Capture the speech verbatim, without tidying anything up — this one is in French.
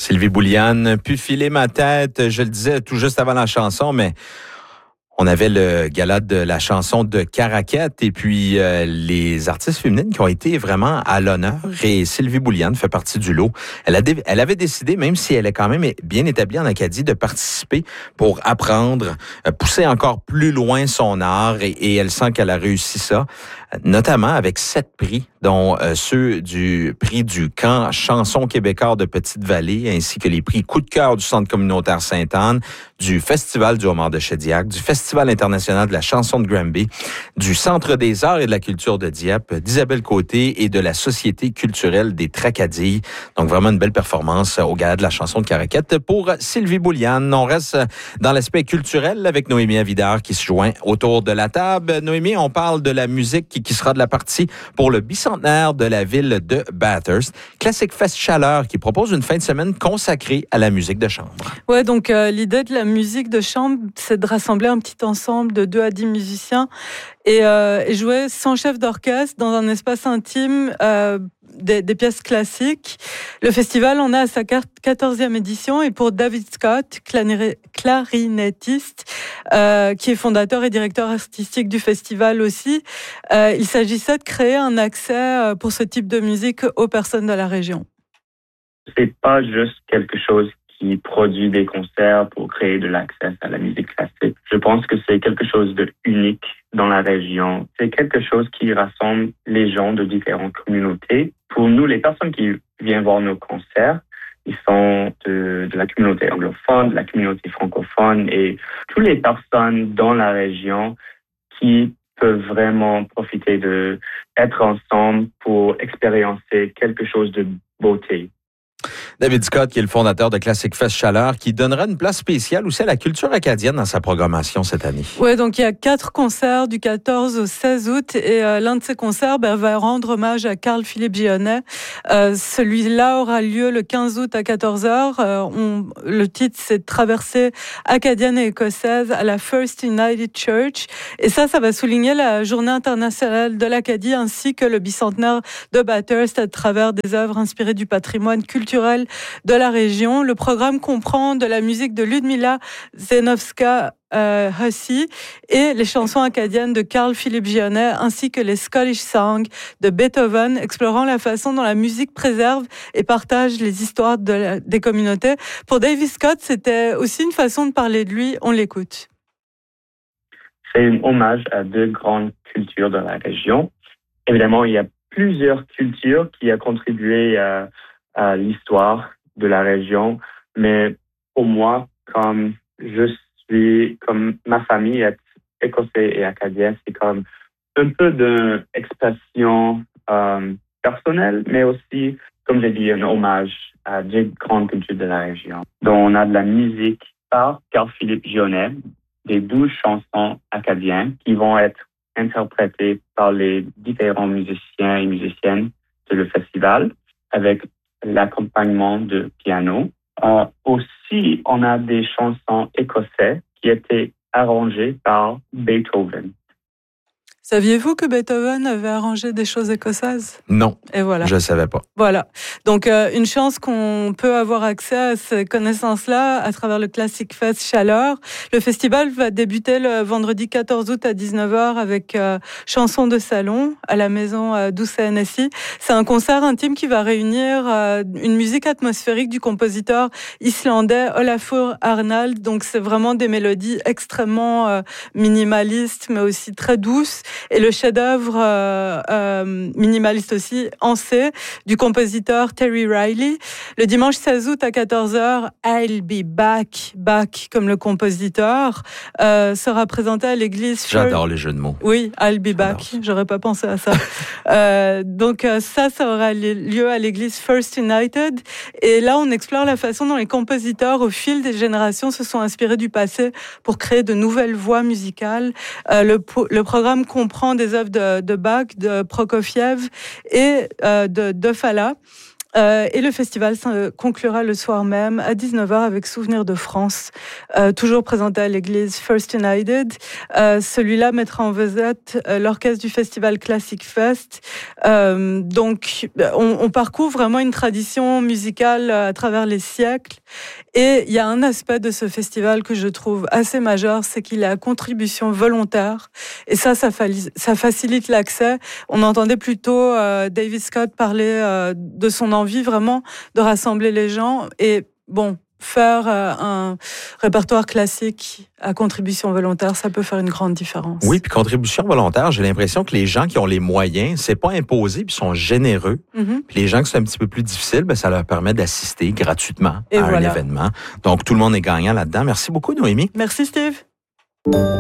Sylvie Bouliane, pu filer ma tête, je le disais tout juste avant la chanson, mais on avait le gala de la chanson de Caraquette et puis euh, les artistes féminines qui ont été vraiment à l'honneur et Sylvie Bouliane fait partie du lot. Elle, a dé- elle avait décidé, même si elle est quand même bien établie en Acadie, de participer pour apprendre, euh, pousser encore plus loin son art et, et elle sent qu'elle a réussi ça, notamment avec sept prix, dont euh, ceux du prix du camp Chanson québécois de Petite-Vallée, ainsi que les prix Coup de cœur du Centre communautaire Sainte-Anne, du Festival du Homard de Chediac, du Festival international de la chanson de Granby, du Centre des arts et de la culture de Dieppe, d'Isabelle Côté et de la Société culturelle des Tracadilles. Donc vraiment une belle performance au gala de la chanson de Caraquette pour Sylvie Bouliane. On reste dans l'aspect culturel avec Noémie Avidard qui se joint autour de la table. Noémie, on parle de la musique qui sera de la partie pour le bicentenaire de la ville de Bathurst. Classic Fest Chaleur qui propose une fin de semaine consacrée à la musique de chambre. Ouais, donc euh, l'idée de la musique de chambre, c'est de rassembler un petit ensemble de deux à dix musiciens et, euh, et jouer sans chef d'orchestre dans un espace intime euh, des, des pièces classiques. Le festival en est à sa quatorzième édition et pour David Scott, clarinettiste, euh, qui est fondateur et directeur artistique du festival aussi, euh, il s'agissait de créer un accès pour ce type de musique aux personnes de la région. C'est pas juste quelque chose qui produit des concerts pour créer de l'accès à la musique classique. Je pense que c'est quelque chose de unique dans la région. C'est quelque chose qui rassemble les gens de différentes communautés. Pour nous, les personnes qui viennent voir nos concerts, ils sont de, de la communauté anglophone, de la communauté francophone et toutes les personnes dans la région qui peuvent vraiment profiter de être ensemble pour expérimenter quelque chose de beauté. David Scott, qui est le fondateur de Classic Fest Chaleur, qui donnera une place spéciale aussi à la culture acadienne dans sa programmation cette année. Oui, donc il y a quatre concerts du quatorze au seize août et euh, l'un de ces concerts ben, va rendre hommage à Carl-Philippe Gionnet. Euh, celui-là aura lieu le quinze août à quatorze heures. Euh, on, le titre, c'est Traversée acadienne et écossaise à la First United Church. Et ça, ça va souligner la Journée internationale de l'Acadie ainsi que le bicentenaire de Bathurst à travers des œuvres inspirées du patrimoine culturel de la région. Le programme comprend de la musique de Ludmila Zenowska euh, Hussey et les chansons acadiennes de Carl-Philippe Gionnet ainsi que les Scottish Songs de Beethoven, explorant la façon dont la musique préserve et partage les histoires de la, des communautés. Pour David Scott, c'était aussi une façon de parler de lui. On l'écoute. C'est un hommage à deux grandes cultures de la région. Évidemment, il y a plusieurs cultures qui ont contribué à à l'histoire de la région, mais pour moi, comme je suis, comme ma famille est écossaise et acadienne, c'est comme un peu d'expression euh, personnelle, mais aussi, comme j'ai dit, un hommage à des grandes cultures de la région. Donc, on a de la musique par Carl-Philippe Gionnet, des douze chansons acadiennes qui vont être interprétées par les différents musiciens et musiciennes de le festival, avec l'accompagnement de piano. Euh, aussi, on a des chansons écossaises qui étaient arrangées par Beethoven. Saviez-vous que Beethoven avait arrangé des choses écossaises? Non, et voilà. Je ne savais pas. Voilà. Donc, euh, une chance qu'on peut avoir accès à ces connaissances-là à travers le Classic Fest Chaleur. Le festival va débuter le vendredi quatorze août à dix-neuf heures avec euh, Chansons de salon à la maison euh, d'Ousse N S I. C'est un concert intime qui va réunir euh, une musique atmosphérique du compositeur islandais Olafur Arnald. Donc, c'est vraiment des mélodies extrêmement euh, minimalistes, mais aussi très douces. Et le chef-d'œuvre euh, euh, minimaliste aussi, en C, du compositeur Terry Riley. Le dimanche seize août à quatorze heures, I'll Be Back, Back comme le compositeur, euh, sera présenté à l'église. J'adore First... les jeux de mots. Oui, I'll Be Back, ça. J'aurais pas pensé à ça. euh, donc euh, ça, ça aura lieu à l'église First United. Et là, on explore la façon dont les compositeurs, au fil des générations, se sont inspirés du passé pour créer de nouvelles voix musicales. Euh, le, le programme comprend des œuvres de, de Bach, de Prokofiev et euh, de, de Falla. Euh, et le festival conclura le soir même à dix-neuf heures avec Souvenirs de France, euh, toujours présenté à l'église First United. Euh, celui-là mettra en vedette euh, l'orchestre du festival Classic Fest. Euh, donc, on, on parcourt vraiment une tradition musicale à travers les siècles. Et il y a un aspect de ce festival que je trouve assez majeur, c'est qu'il est à contribution volontaire. Et ça, ça, fa- ça facilite l'accès. On entendait plutôt euh, David Scott parler euh, de son envie vraiment de rassembler les gens. Et bon, faire euh, un répertoire classique à contribution volontaire, ça peut faire une grande différence. Oui, puis contribution volontaire, j'ai l'impression que les gens qui ont les moyens, c'est pas imposé, puis sont généreux. Mm-hmm. Puis les gens qui sont un petit peu plus difficiles, ben, ça leur permet d'assister gratuitement Et à voilà. un événement. Donc, tout le monde est gagnant là-dedans. Merci beaucoup, Noémie. Merci, Steve.